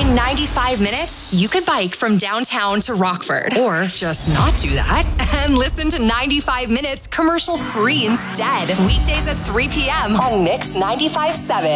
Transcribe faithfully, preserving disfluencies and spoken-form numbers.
In ninety-five minutes, you could bike from downtown to Rockford, or just not do that and listen to ninety-five minutes commercial free instead. Weekdays at three p.m. on Mix ninety-five point seven.